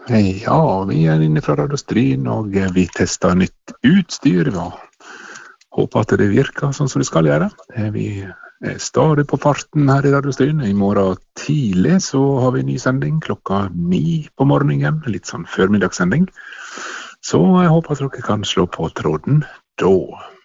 Ja, vi inne fra Radio Stryn, og vi tester nytt utstyr. Vi håper at det virker sånn som det skal gjøre. Vi stadig på farten her i Radio Stryn. I morgen tidlig så har vi en ny sending, 9:00 på morgenen, litt sånn førmiddagssending. Så jeg håper at dere kan slå på tråden da.